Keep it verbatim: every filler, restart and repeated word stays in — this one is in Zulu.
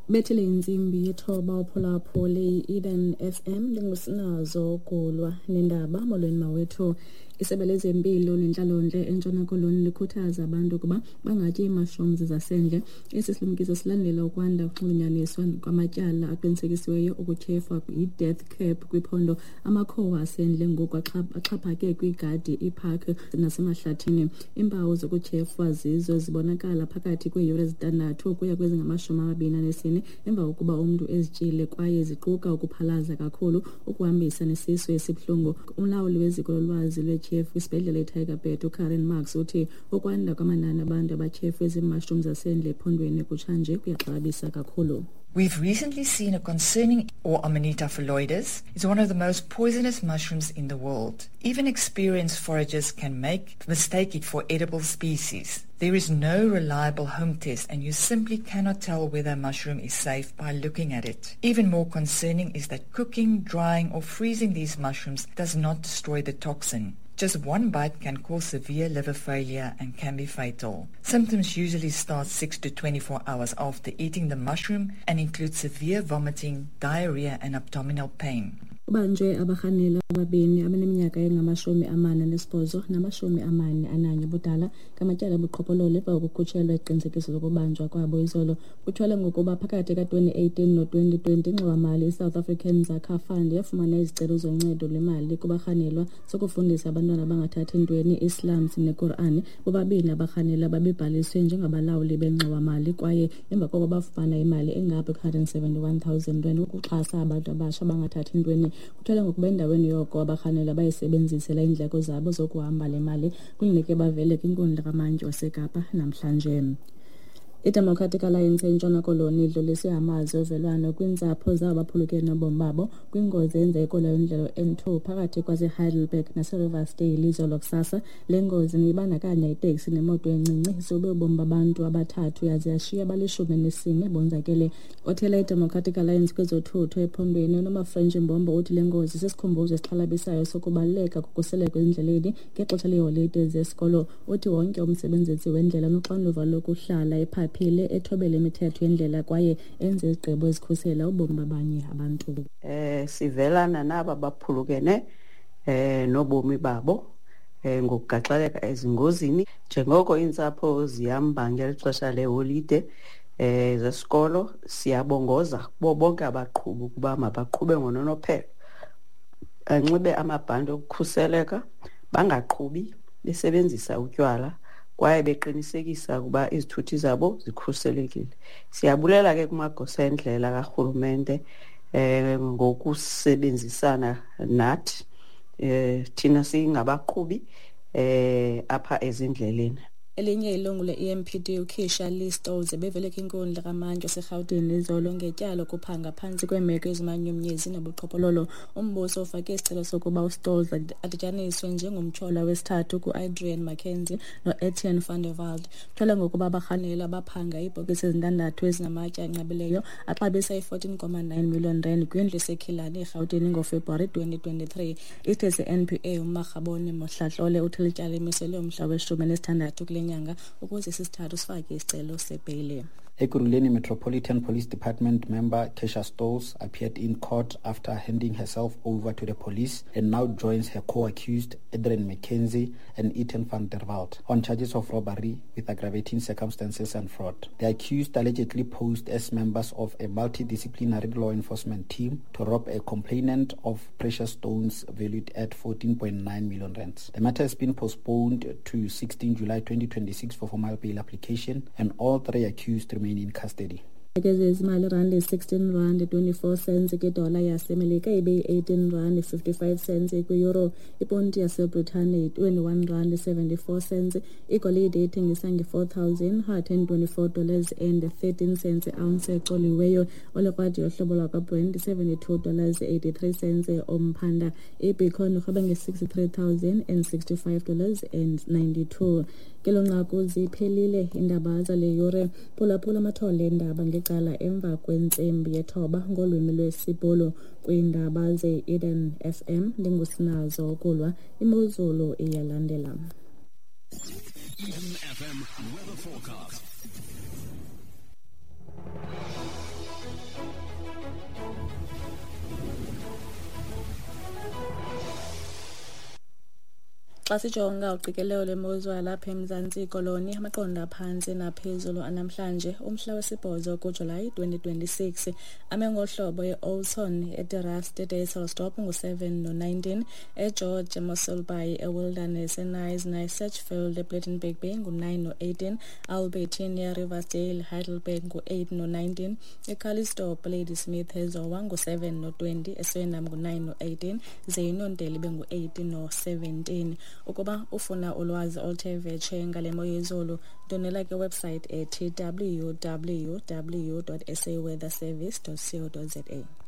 Bethile inzimbi yethoba uphulaphuli Eden F M lingusinazo kulwa nendaba molweni mawethu. Isebe lezempilo nenhlalonhle eNtshona Koloni likhuthaza abantu ukuba bangatyi imushrooms zasendle. Esi silumkiso silandela ukwanda uxhunyaniswa kwamatyala aqinisekisiweyo ukutyhefwa i-death cap kwiphondo amakhowa asendle ngoku axhaphake kwigadi ipark nasemahlathini. Iimpawu zokutyhefwa zizo zibonakala phakathi kweeyure ezintandathu ukuya kwezingamashumi amabini anesine emva kokuba umntu ezityile, kwaye ziquka ukuphalaza kakhulu, ukuhambisa nesisu esibuhlungu. Umlawuli weziko lolwazi lwetyhefu kwisibhedlele iTygerberg uKaren Marks uthi ukwanda kwamanani abantu abatyhefu ezi-mushrooms zasendle ephondweni kutshanje kuyaxabisa kakhulu. We've recently seen a concerning, or Amanita phalloides, is one of the most poisonous mushrooms in the world. Even experienced foragers can make mistake it for edible species. There is no reliable home test, and you simply cannot tell whether a mushroom is safe by looking at it. Even more concerning is that cooking, drying or freezing these mushrooms does not destroy the toxin. Just one bite can cause severe liver failure and can be fatal. Symptoms usually start six to twenty-four hours after eating the mushroom and include severe vomiting, diarrhea and abdominal pain. Ubanjwe abarhanela ababini abaneminyaka engamashumi amane nesibhozo namashumi amane ananye budala ngamatyala obuqhophololo emva kokukhutshelwa iqinisekiso lokubanjwa kwabo izolo. Kuthiwa ngokuba phakathi ka-twenty eighteen no-twenty twenty ingxowa-mali i-South African Zakha Fund yafumana izicelo zoncedo lwemali kubarhanelwa sokufundisa abantwana abangathathi ntweni i-Islams neQuran. Bobabini abarhanela babebhaliswe njengabalawuli bengxowa-mali, kwaye emva koko bafumana imali engapha ku-one hundred seventy-one thousand rand ukuxhasa abantu abasha abangathathi ntweni. Kuthiwa ngokuba endaweni yoko abarhanela bayisebenzisela iindleko zabo zokuhamba le mali kulinike bavele kwinkundla kamantyi waseKapa namhlanje. I-Democratic Alliance eNtshona Koloni idlulise amazwi ovelwano kwiintsapho zabo baphulukene nobomi babo kwingozi eyenzeka yendlela N two phakathi kwaseHeidelberg naseRiversdale izolo kusasa. Le ngozi ibandakanya iteksi nemoto encinci isube ubomi babantu abathathu yaze yashiya abalishumi nesine bonzakele. Othela i-Democratic Alliance kwezothutho ephondweni uNomafrench Mbombo uthi le ngozi sisikhumbuzo esixhalabisayo sokubaluleka kokhuseleko endleleni ngexesha leeholide zesikolo. Uthi wonke umsebenzisi wendlela noxanduva lokuhlala epha phile ethobele imithetho yendlela kwaye enze izigqibo ezikhusela ubomi babanye abantu. Eh sivelana naba baphulukene eh nobomi babo eh ngokugaxaleka ezingozini njengoko intsapho zihamba ngelixesha leholide eh zesikolo. Siyabongoza kubo bonke abaqhubi ukuba mabaqhube ngononophelo, anxibe amabhande okukhuseleka, bangaqhubi besebenzisa utywala kwaye beqinisekisa ukuba izithuthi zabo zikhuselekile. Siyabulela ke kumagosa endlela karhulumente eh ngokusebenzisana nathi eh thina singabaqhubi eh apha ezindleleni. Elinye ilungu le-E M P D uKeisha Lee Stolze bevele kwinkonde kamantyi waseGauteng izolo ngetyala kuphanga phantsi kweemeko ezimanyumnyezi nobuqhophololo. Umbuso ufake isicelo sokuba uStolze adityaniswe njengomtyholwa wesithathu ku-Adrian Mackenzie no-Etienne van der Walt. Kuthiwa ngokuba abarhanela baphanga iibhokisi ezintandathu ezinamatye anqabileyo axabisa i-fourteen point nine million rand kwindlu esekhilani eGauteng ngoFebruwari twenty twenty-three. Isithethe se-N P A uMarhabone Mohlahlole uthi lityala imiselwe umhla weshumi nesithandathu kule nyanga ukuze sisithathu sifake isicelo sebheyile. Ekurhuleni Metropolitan Police Department member Keisha Stolze appeared in court after handing herself over to the police and now joins her co-accused Adrian Mackenzie and Etienne van der Walt on charges of robbery with aggravating circumstances and fraud. The accused allegedly posed as members of a multidisciplinary law enforcement team to rob a complainant of precious stones valued at fourteen point nine million rands. The matter has been postponed to sixteenth July twenty twenty-six for formal bail application, and all three accused remain in custody. Imali rand sixteen rand twenty-four cents kwidola yasemelika ibe eighteen rand fifty-five cents kwi-euro. Iponti yaseBritane twenty-one rand seventy-four cents. Igolide ithengisa nge-four thousand one hundred twenty-four dollars and thirteen cents ounce exoliweyo. Olekrwadi yohlobo lwakaBrent seventy-two dollars eighty-three cents omphanda. Ibitcoin urhweba nge-sixty-three thousand sixty-five dollars and ninety-two. Kelo nqaku ziphelile indaba zale yure. Phulaphula amathole endaba ngecala emva kwentsembi yethoba ngolwimi lwesibhulu kwiindaba ze-Eden F M. Ndingusinazo kulwa imozulu iyalandela. Eden F M weather forecast. Xa sijonga uqikelelo lwemozulu lapha eMzantsi Koloni, amaqondo aphansi naphezulu anamhlanje umhla wesibhozo kuJulayi twenty twenty-six ame ngohlobo e-Olton, eTerrace eDayselsdorp ngu-seven no nineteen, eGeorge Mossel Bay, eWilderness, eNice, Nice Sedgefield, ePlettenberg Bay ngu-nine no eighteen, Albertine, Riversdale, Heidelberg ngu-eight no nineteen, eCallistopo, Ladysmith, eZowa ngu-seven no twenty, eSwendam ngu-nine no eighteen, ze iNondeli bengu-eighteen no seventeen. Ukuba ufuna ulwazi oluthe vetshe ngale mo yezulu, ndonela ke website ethi w w w dot s a weather service dot co dot za.